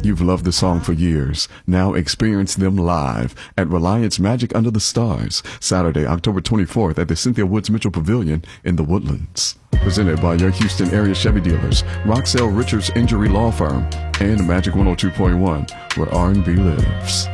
You've loved the song for years. Now experience them live at Reliance Magic Under the Stars, Saturday, October 24th at the Cynthia Woods Mitchell Pavilion in the Woodlands. Presented by your Houston area Chevy dealers, Roxell Richards Injury Law Firm, and Magic 102.1, where R&B lives.